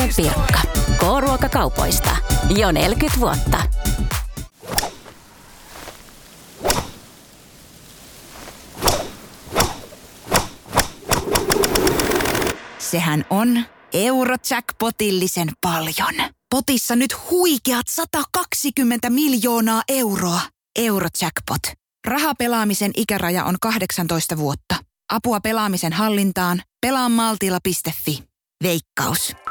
Pirkka. K-ruokakaupoista. Jo 40 vuotta. Sehän on Eurojackpotillisen paljon. Potissa nyt huikeat 120 miljoonaa euroa. Eurojackpot. Rahapelaamisen ikäraja on 18 vuotta. Apua pelaamisen hallintaan. Pelaamaltilla.fi. Veikkaus.